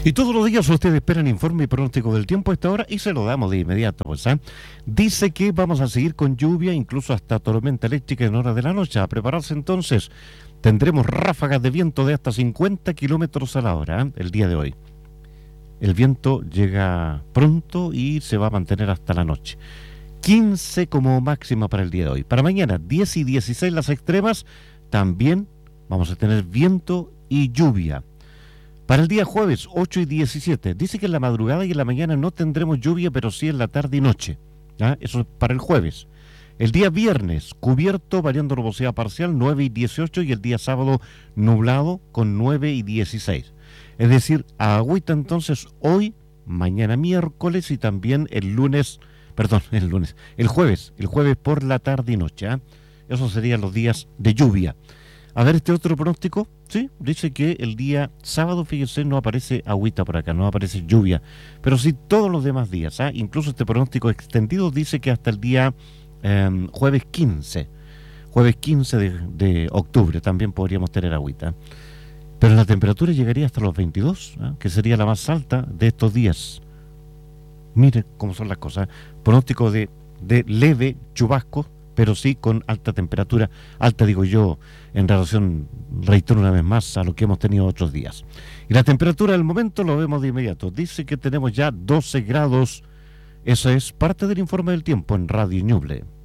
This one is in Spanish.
Y todos los días ustedes esperan informe y pronóstico del tiempo a esta hora y se lo damos de inmediato, pues, ¿eh? Dice que vamos a seguir con lluvia, incluso hasta tormenta eléctrica en horas de la noche. A prepararse entonces, tendremos ráfagas de viento de hasta 50 kilómetros a la hora, ¿eh? El día de hoy. El viento llega pronto y se va a mantener hasta la noche. 15 como máxima para el día de hoy. Para mañana, 10 y 16 las extremas, también vamos a tener viento y lluvia. Para el día jueves, 8 y 17, dice que en la madrugada y en la mañana no tendremos lluvia, pero sí en la tarde y noche. ¿Ah? Eso es para el jueves. El día viernes, cubierto, variando nubosidad parcial, 9 y 18, y el día sábado, nublado, con 9 y 16. Es decir, agüita entonces hoy, mañana miércoles y también el jueves por la tarde y noche. ¿Ah? Esos serían los días de lluvia. A ver este otro pronóstico, sí, dice que el día sábado, fíjense, no aparece agüita por acá, no aparece lluvia, pero sí todos los demás días, ¿ah? Incluso este pronóstico extendido dice que hasta el día jueves 15 de octubre también podríamos tener agüita. Pero la temperatura llegaría hasta los 22, ¿ah? Que sería la más alta de estos días. Mire cómo son las cosas, pronóstico de leve chubasco, pero sí con alta temperatura, alta digo yo, en relación, reitero una vez más, a lo que hemos tenido otros días. Y la temperatura del momento lo vemos de inmediato. Dice que tenemos ya 12 grados. Eso es parte del informe del tiempo en Radio Ñuble.